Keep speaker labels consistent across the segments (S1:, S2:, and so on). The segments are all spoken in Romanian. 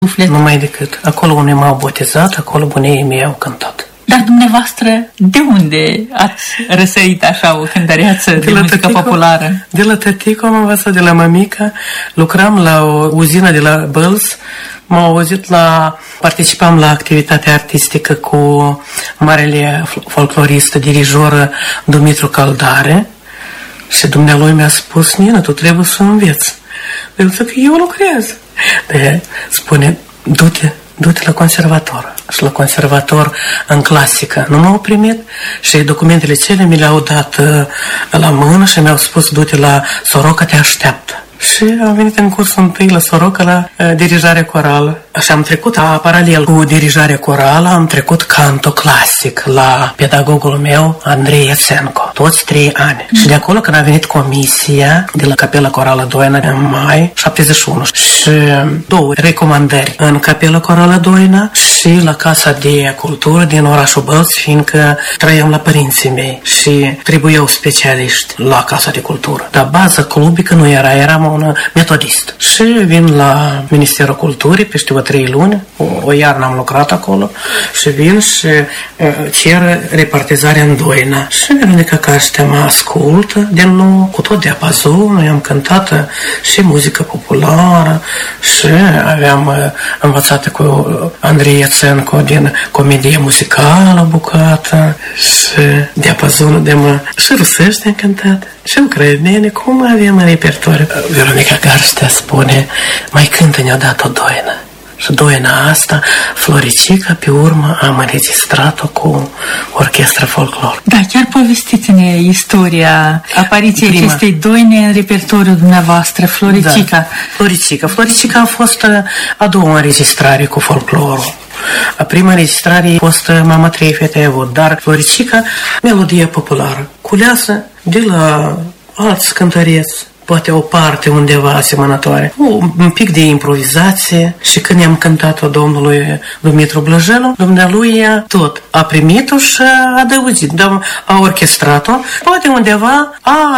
S1: suflet.
S2: Numai decât. Acolo unde m-au botezat, acolo bunii mei au cântat.
S1: Dar dumneavoastră, de unde ați răsărit așa o cântăreață de muzică populară?
S2: De la tătico am învățat, de la mămică. Lucram la o uzină de la Bălți. M-am auzit participam la activitatea artistică cu marele folclorist, dirijor Dumitru Caldare. Și dumnealui mi-a spus: Nina, tu trebuie să înveți. Eu zic că eu lucrez. Spune: du-te la conservator. Și la conservator în clasică nu m-au primit și documentele cele mi le-au dat la mână și mi-au spus: du-te la Soroca, te așteaptă. Și am venit în cursul întâi la Soroca la dirijare corală. Și am trecut, paralel cu dirijarea corală, am trecut canto clasic la pedagogul meu, Andrei Iațenco, toți 3 ani. Și de acolo, când a venit comisia de la Capela Corală Doina în mai 71 și 2 recomandări în Capela Corală Doina și la Casa de Cultură din orașul Bălți, fiindcă trăiam la părinții mei și trebuiau specialiști la Casa de Cultură. Dar baza clubică nu era, eram un metodist. Și vin la Ministerul Culturii peste 3 luni, o iarnă am lucrat acolo și vin și cer repartizarea în Doina. Și Veronica Caștea mă ascultă din nou, cu tot diapazonul, am cântat și muzică populară și aveam învățat cu Andrei Iațenco din comedie muzicală bucată și diapazonul de și rusește am cântat și ucrainene, cum avem în repertoriu. Veronica Caștea spune: mai cântă-ne odată o Doina. Și Doina asta, Floricica, pe urmă am înregistrat-o cu orchestra folclor.
S1: Da, chiar povestiți-ne istoria apariției acestei Doine în repertoriul dumneavoastră, Floricica.
S2: Da. Floricica a fost a doua înregistrare cu folclorul. A prima înregistrare a fost Mama 3 fete ai avut, dar Floricica, melodie populară, culeasă de la alți cântăreți, poate o parte undeva asemănătoare, un pic de improvizație. Și când i-am cântat-o domnului Dumitru Blăjelu, dumnealui tot a primit-o și a adăugit, a orchestrat-o, poate undeva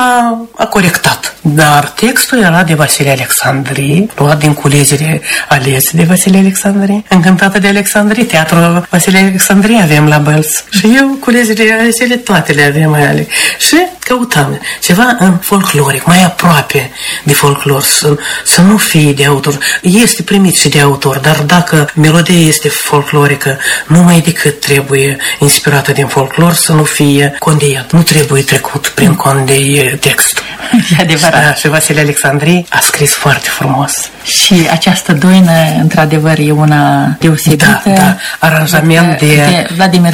S2: a corectat. Dar textul era de Vasile Alexandrii, luat din culezile alese de Vasile Alexandrii, încântată de Alexandrii, teatrul Vasile Alexandrii avem la Bălți. Și eu culezile alese toate le avem ale. Și căutam ceva în folcloric, mai aproape de folclor, să nu fie de autor. Este primit și de autor, dar dacă melodia este folclorică, numai decât trebuie inspirată din folclor, să nu fie condeiat. Nu trebuie trecut prin condei textul.
S1: E adevărat.
S2: Și Vasile Alexandrii a scris foarte frumos.
S1: Și această Doină, într-adevăr, e una deosebită.
S2: Da. Aranjament de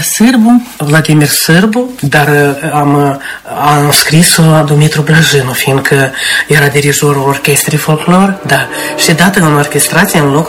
S1: Vladimir Sârbu,
S2: dar am scris-o Dumitru Blăjelu, fiindcă era dirijorul orchestrei folclor, da. Și dată în orchestrație, în loc